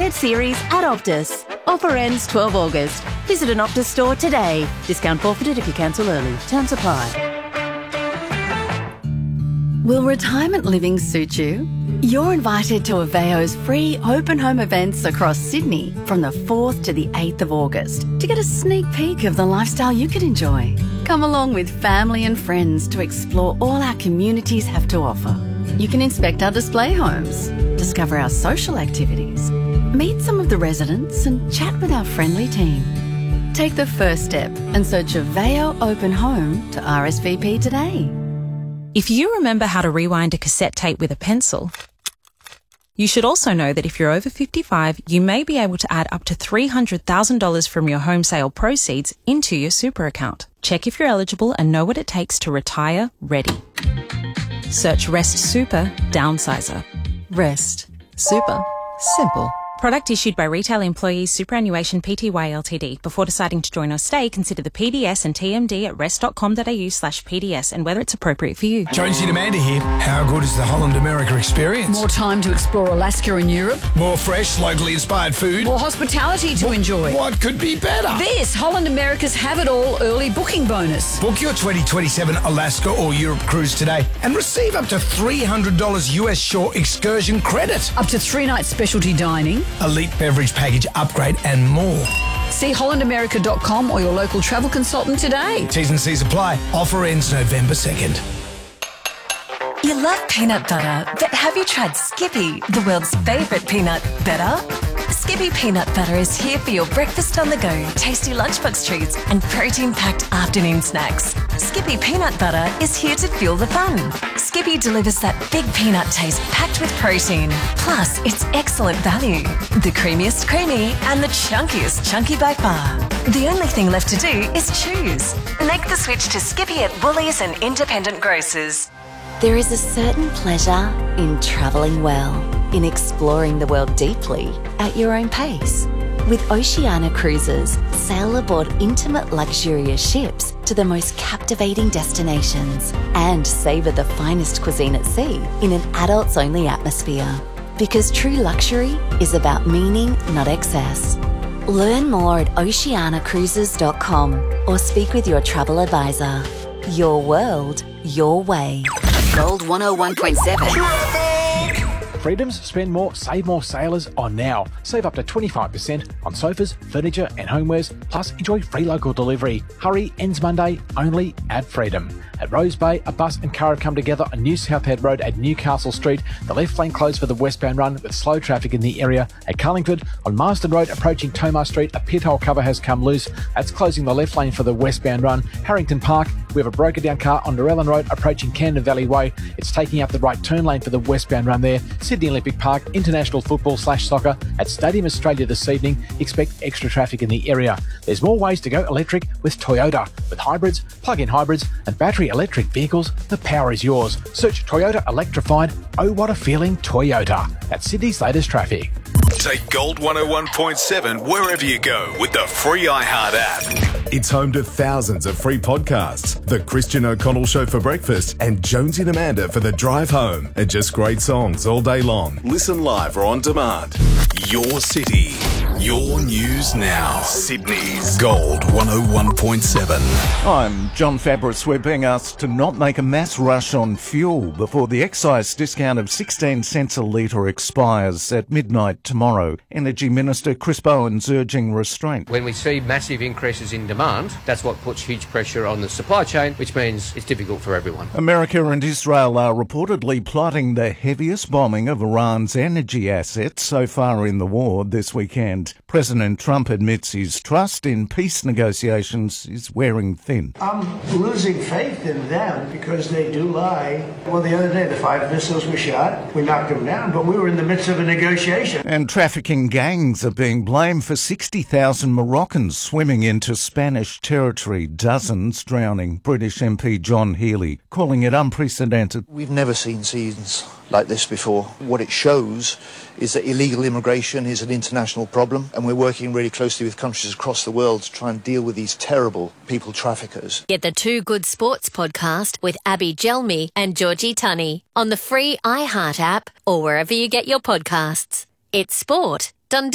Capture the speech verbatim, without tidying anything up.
limited series at Optus. Offer ends twelve August. Visit an Optus store today. Discount forfeited if you cancel early. Terms apply. Will retirement living suit you? You're invited to Aveo's free open home events across Sydney from the fourth to the eighth of August to get a sneak peek of the lifestyle you could enjoy. Come along with family and friends to explore all our communities have to offer. You can inspect our display homes, discover our social activities, meet some of the residents and chat with our friendly team. Take the first step and search Aveo Open Home to R S V P today. If you remember how to rewind a cassette tape with a pencil, you should also know that if you're over fifty-five, you may be able to add up to three hundred thousand dollars from your home sale proceeds into your super account. Check if you're eligible and know what it takes to retire ready. Search Rest Super Downsizer. Rest Super Simple. Product issued by Retail Employees Superannuation Pty Ltd. Before deciding to join or stay, consider the P D S and T M D at rest.com.au slash PDS and whether it's appropriate for you. Jonesy and Amanda here. How good is the Holland America experience? More time to explore Alaska and Europe. More fresh, locally inspired food. More hospitality to what, enjoy. What could be better? This Holland America's Have It All early booking bonus. Book your twenty twenty-seven Alaska or Europe cruise today and receive up to three hundred dollars U S shore excursion credit. Up to three nights specialty dining. Elite beverage package upgrade and more. See holland america dot com or your local travel consultant today. T's and C's apply. Offer ends November second. You love peanut butter, but have you tried Skippy, the world's favourite peanut butter? Skippy Peanut Butter is here for your breakfast on the go, tasty lunchbox treats and protein-packed afternoon snacks. Skippy Peanut Butter is here to fuel the fun. Skippy delivers that big peanut taste packed with protein. Plus, it's excellent value. The creamiest creamy and the chunkiest chunky by far. The only thing left to do is choose. Make the switch to Skippy at Woolies and independent grocers. There is a certain pleasure in travelling well, in exploring the world deeply at your own pace. With Oceania Cruises, sail aboard intimate luxurious ships to the most captivating destinations and savour the finest cuisine at sea in an adults-only atmosphere. Because true luxury is about meaning, not excess. Learn more at oceania cruises dot com or speak with your travel advisor. Your world, your way. Gold one oh one point seven. Freedoms Spend More, Save More sailors on now. Save up to twenty-five percent on sofas, furniture and homewares, plus enjoy free local delivery. Hurry, ends Monday, only at Freedom. At Rose Bay, a bus and car have come together on New South Head Road at Newcastle Street. The left lane closed for the westbound run with slow traffic in the area. At Carlingford, on Marsden Road approaching Tomar Street, a pit hole cover has come loose. That's closing the left lane for the westbound run. Harrington Park, we have a broken down car on Dorellan Road approaching Camden Valley Way. It's taking up the right turn lane for the westbound run there. Sydney Olympic Park, international football slash soccer at Stadium Australia this evening. Expect extra traffic in the area. There's more ways to go electric with Toyota. With hybrids, plug-in hybrids and battery electric vehicles, the power is yours. Search Toyota Electrified. Oh, what a feeling, Toyota. At Sydney's latest traffic. Take Gold one oh one point seven wherever you go with the free iHeart app. It's home to thousands of free podcasts. The Christian O'Connell Show for breakfast and Jonesy and Amanda for the drive home. And just great songs all day long. Listen live or on demand. Your city, your news now. Sydney's Gold one oh one point seven. I'm John Fabris. We're being asked to not make a mass rush on fuel before the excise discount of sixteen cents a litre expires at midnight tomorrow. Energy Minister Chris Bowen's urging restraint. When we see massive increases in demand, that's what puts huge pressure on the supply chain, which means it's difficult for everyone. America and Israel are reportedly plotting the heaviest bombing of Iran's energy assets so far in the war this weekend. President Trump admits his trust in peace negotiations is wearing thin. I'm losing faith in them because they do lie. Well, the other day, the five missiles were shot. We knocked them down, but we were in the midst of a negotiation. And trafficking gangs are being blamed for sixty thousand Moroccans swimming into Spanish territory, dozens drowning. British M P John Healey calling it unprecedented. We've never seen scenes like this before. What it shows is that illegal immigration is an international problem, and we're working really closely with countries across the world to try and deal with these terrible people traffickers. Get the Two Good Sports podcast with Abby Gelmi and Georgie Tunney on the free iHeart app or wherever you get your podcasts. It's sport done